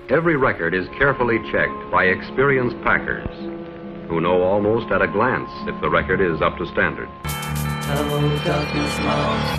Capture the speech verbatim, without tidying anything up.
Every record is carefully checked by experienced packers who know almost at a glance if the record is up to standard. Hello, darkness, my